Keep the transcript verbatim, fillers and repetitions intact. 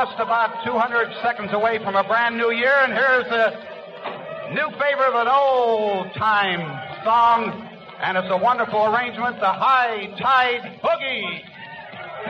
just about two hundred seconds away from a brand new year, and here's a new favorite of an old-time song, and it's a wonderful arrangement, the High Tide Boogie.